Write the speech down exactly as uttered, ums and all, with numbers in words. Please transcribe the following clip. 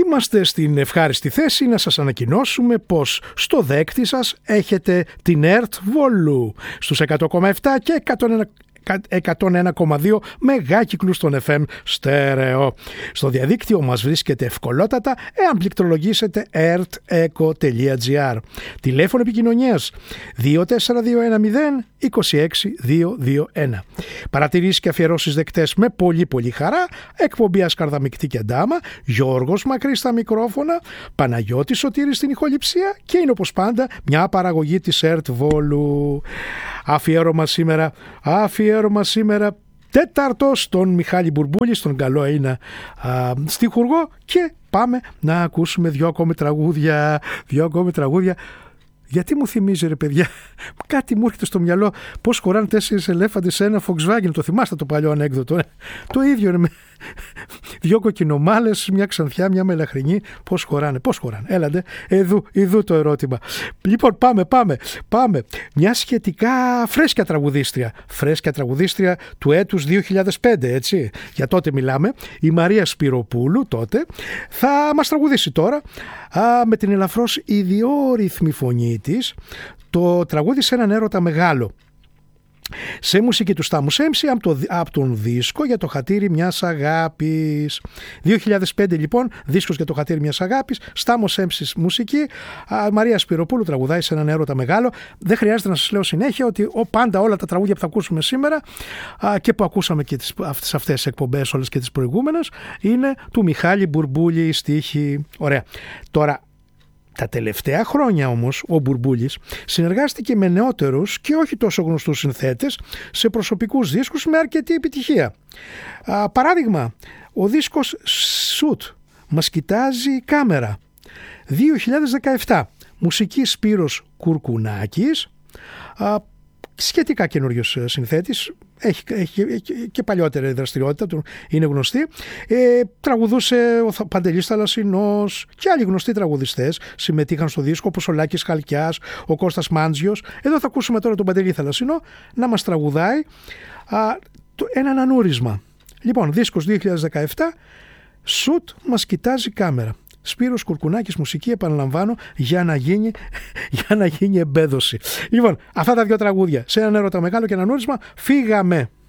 Είμαστε στην ευχάριστη θέση να σας ανακοινώσουμε πως στο δέκτη σας έχετε την ΕΡΤ Βόλου στους εκατό κόμμα επτά και εκατόν ένα κόμμα δύο μεγάκυκλους των εφ εμ στέρεο. Στο διαδίκτυο μας βρίσκεται ευκολότατα εάν πληκτρολογήσετε ερτ εκο τελεία τζι άρ. Τηλέφωνο επικοινωνίας δύο τέσσερα δύο ένα μηδέν είκοσι έξι διακόσια είκοσι ένα. Παρατηρήσεις και αφιερώσεις δεκτές με πολύ πολύ χαρά. Εκπομπή Ασκαρδαμικτή και Ντάμα, Γιώργος Μακρύς στα μικρόφωνα, Παναγιώτης Σωτήρης στην ηχοληψία και είναι όπως πάντα μια παραγωγή της ΕΡΤ Βόλου. Αφιέρωμα σήμερα, αφιέρωμα σήμερα τέταρτο στον Μιχάλη Μπουρμπούλη, στον καλό Έλληνα στιχουργό, και πάμε να ακούσουμε δυο ακόμη τραγούδια, δυο ακόμη τραγούδια. Γιατί μου θυμίζει, ρε παιδιά, κάτι μου έρχεται στο μυαλό, πώς χωράνε τέσσερις ελέφαντες σε ένα Volkswagen. Το θυμάστε το παλιό ανέκδοτο? Το ίδιο είναι με δυο κοκκινομάλες, μια ξανθιά, μια μελαχρινή. Πώς χωράνε, πώς χωράνε. Έλατε, εδώ, εδώ το ερώτημα. Λοιπόν, πάμε, πάμε, πάμε. Μια σχετικά φρέσκια τραγουδίστρια, φρέσκια τραγουδίστρια του έτους δύο χιλιάδες πέντε, έτσι. Για τότε μιλάμε. Η Μαρία Σπυροπούλου τότε θα μας τραγουδήσει τώρα α, με την ελαφρώς ιδιόρυθμη φωνή της το τραγούδι «Σε έναν έρωτα μεγάλο», σε μουσική του Στάμου Σέμψη από, το, από τον δίσκο «Για το χατήρι μιας αγάπης». δύο χιλιάδες πέντε λοιπόν, δίσκος «Για το χατήρι μιας αγάπης», Στάμος Σέμψης μουσική, α, Μαρία Σπυροπούλου τραγουδάει «Σε έναν έρωτα μεγάλο». Δεν χρειάζεται να σας λέω συνέχεια ότι ο, πάντα όλα τα τραγούδια που θα ακούσουμε σήμερα α, και που ακούσαμε και τις, αυτές, αυτές τις εκπομπές όλες και τις προηγούμενες είναι του Μιχάλη Μπουρμπούλη, στίχη. Ωραία. Τώρα, τα τελευταία χρόνια όμως ο Μπουρμπούλης συνεργάστηκε με νεότερους και όχι τόσο γνωστούς συνθέτες σε προσωπικούς δίσκους με αρκετή επιτυχία. Α, παράδειγμα, ο δίσκος «Σουτ, μας κοιτάζει η κάμερα», δύο χιλιάδες δεκαεπτά, μουσική Σπύρος Κουρκουνάκης, α, σχετικά καινούριος συνθέτης, έχει, έχει, έχει και παλιότερη δραστηριότητα του, είναι γνωστή. Ε, τραγουδούσε ο Παντελής Θαλασσινός και άλλοι γνωστοί τραγουδιστές συμμετείχαν στο δίσκο, όπως ο Λάκης Χαλκιάς, ο Κώστας Μάντζιος. Εδώ θα ακούσουμε τώρα τον Παντελή Θαλασσινό να μας τραγουδάει α, το, έναν ανούρισμα. Λοιπόν, δίσκος δύο χιλιάδες δεκαεπτά, «Σουτ, μας κοιτάζει κάμερα». Σπύρος Κουρκουνάκης μουσική, επαναλαμβάνω, για να γίνει, για να γίνει εμπέδωση. Λοιπόν, αυτά τα δύο τραγούδια, «Σε έναν έρωτα μεγάλο» και «Ένα νούρισμα», φύγαμε.